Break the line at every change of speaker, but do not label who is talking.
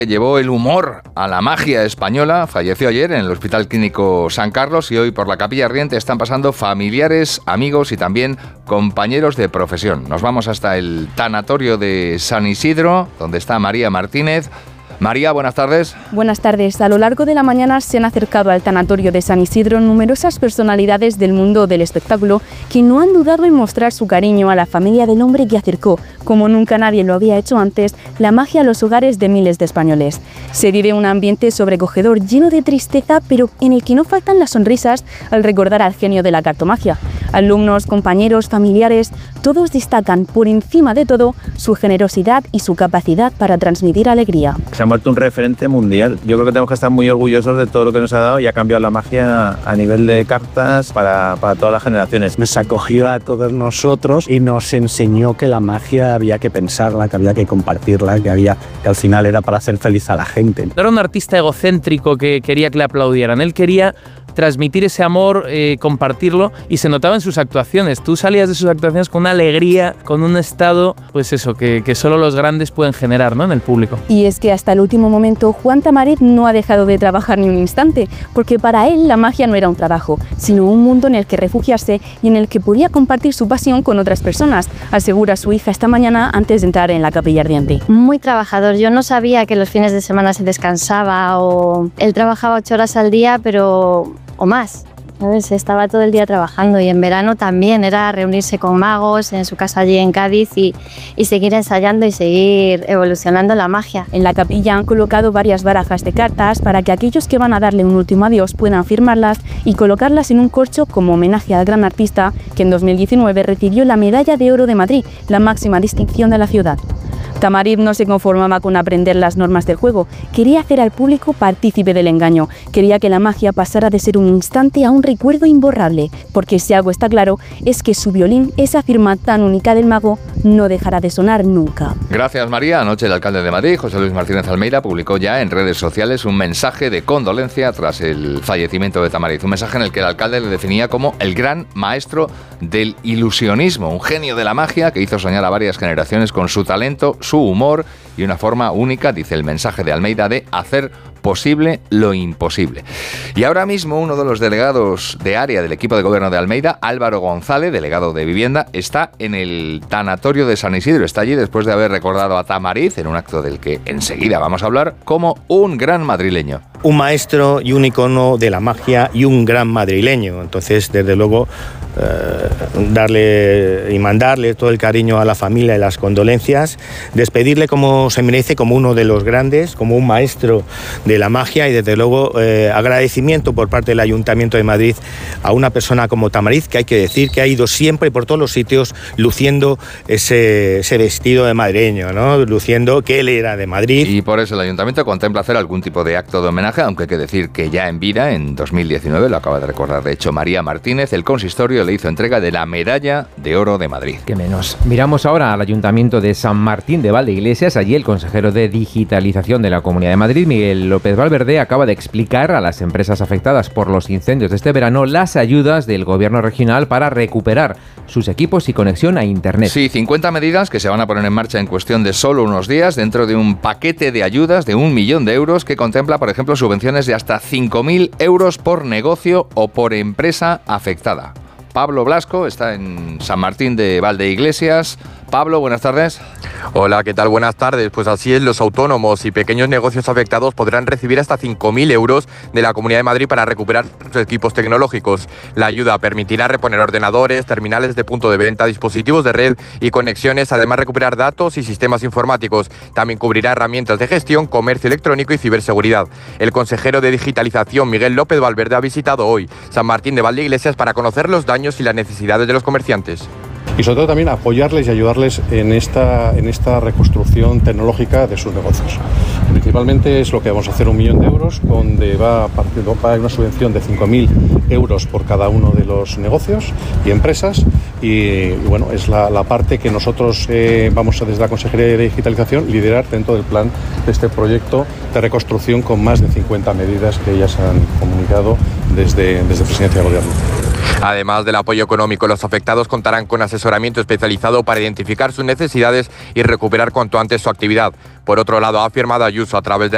Llevó el humor a la magia española, falleció ayer en el Hospital Clínico San Carlos y hoy por la Capilla Ardiente están pasando familiares, amigos y también compañeros de profesión. Nos vamos hasta el tanatorio de San Isidro, donde está María Martínez. María, buenas tardes.
Buenas tardes. A lo largo de la mañana se han acercado al tanatorio de San Isidro numerosas personalidades del mundo del espectáculo que no han dudado en mostrar su cariño a la familia del hombre que acercó, como nunca nadie lo había hecho antes, la magia a los hogares de miles de españoles. Se vive un ambiente sobrecogedor lleno de tristeza, pero en el que no faltan las sonrisas al recordar al genio de la cartomagia. Alumnos, compañeros, familiares, todos destacan por encima de todo su generosidad y su capacidad para transmitir alegría.
Se ha vuelto un referente mundial. Yo creo que tenemos que estar muy orgullosos de todo lo que nos ha dado y ha cambiado la magia a nivel de cartas para todas las generaciones.
Nos acogió a todos nosotros y nos enseñó que la magia había que pensarla, que había que compartirla, que al final era para hacer feliz a la gente.
No era un artista egocéntrico que quería que le aplaudieran, él quería transmitir ese amor, compartirlo, y se notaba en sus actuaciones. Tú salías de sus actuaciones con una alegría, con un estado, pues eso, que solo los grandes pueden generar, ¿no?, en el público.
Y es que hasta el último momento Juan Tamariz no ha dejado de trabajar ni un instante, porque para él la magia no era un trabajo, sino un mundo en el que refugiarse y en el que podía compartir su pasión con otras personas, asegura su hija esta mañana antes de entrar en la Capilla Ardiente.
Muy trabajador. Yo no sabía que los fines de semana se descansaba, o él trabajaba 8 horas al día, o más, ¿sabes? Estaba todo el día trabajando, y en verano también era reunirse con magos en su casa allí en Cádiz y seguir ensayando y seguir evolucionando la magia.
En la capilla han colocado varias barajas de cartas para que aquellos que van a darle un último adiós puedan firmarlas y colocarlas en un corcho como homenaje al gran artista que en 2019 recibió la Medalla de Oro de Madrid, la máxima distinción de la ciudad. Tamariz no se conformaba con aprender las normas del juego, quería hacer al público partícipe del engaño, quería que la magia pasara de ser un instante a un recuerdo imborrable, porque si algo está claro es que su violín, esa firma tan única del mago, no dejará de sonar nunca.
Gracias, María. Anoche el alcalde de Madrid, José Luis Martínez Almeida, publicó ya en redes sociales un mensaje de condolencia tras el fallecimiento de Tamariz, un mensaje en el que el alcalde le definía como el gran maestro del ilusionismo, un genio de la magia que hizo soñar a varias generaciones con su talento, su humor y una forma única, dice el mensaje de Almeida, de hacer posible lo imposible. Y ahora mismo uno de los delegados de área del equipo de gobierno de Almeida, Álvaro González, delegado de vivienda, está en el tanatorio de San Isidro. Está allí después de haber recordado a Tamariz en un acto del que enseguida vamos a hablar como un gran madrileño.
Un maestro y un icono de la magia y un gran madrileño. Entonces, desde luego, darle y mandarle todo el cariño a la familia y las condolencias, despedirle como se merece, como uno de los grandes, como un maestro de la magia, y desde luego agradecimiento por parte del Ayuntamiento de Madrid a una persona como Tamariz, que hay que decir que ha ido siempre por todos los sitios luciendo ese vestido de madrileño, ¿no?, luciendo que él era de Madrid.
Y por eso el Ayuntamiento contempla hacer algún tipo de acto de homenaje, aunque hay que decir que ya en vida, en 2019, lo acaba de recordar de hecho María Martínez, el consistorio le hizo entrega de la Medalla de Oro de Madrid.
Qué menos. Miramos ahora al Ayuntamiento de San Martín de Valdeiglesias. Allí el consejero de Digitalización de la Comunidad de Madrid, Miguel López Valverde, acaba de explicar a las empresas afectadas por los incendios de este verano las ayudas del gobierno regional para recuperar sus equipos y conexión a Internet.
Sí, 50 medidas que se van a poner en marcha en cuestión de solo unos días dentro de un paquete de ayudas de 1 millón de euros que contempla, por ejemplo, subvenciones de hasta 5.000 euros por negocio o por empresa afectada. Pablo Blasco está en San Martín de Valdeiglesias. Pablo, buenas tardes.
Hola, ¿qué tal? Buenas tardes. Pues así es, los autónomos y pequeños negocios afectados podrán recibir hasta 5.000 euros de la Comunidad de Madrid para recuperar sus equipos tecnológicos. La ayuda permitirá reponer ordenadores, terminales de punto de venta, dispositivos de red y conexiones, además recuperar datos y sistemas informáticos. También cubrirá herramientas de gestión, comercio electrónico y ciberseguridad. El consejero de Digitalización, Miguel López Valverde, ha visitado hoy San Martín de Valdeiglesias para conocer los daños y las necesidades de los comerciantes.
Y sobre todo también apoyarles y ayudarles en esta reconstrucción tecnológica de sus negocios. Principalmente es lo que vamos a hacer, 1 millón de euros, donde va a haber una subvención de 5.000 euros por cada uno de los negocios y empresas, y bueno, es la parte que nosotros vamos a, desde la Consejería de Digitalización, liderar dentro del plan de este proyecto de reconstrucción con más de 50 medidas que ya se han comunicado desde Presidencia de Gobierno.
Además del apoyo económico, los afectados contarán con asesoramiento especializado para identificar sus necesidades y recuperar cuanto antes su actividad. Por otro lado, ha afirmado Ayuso a través de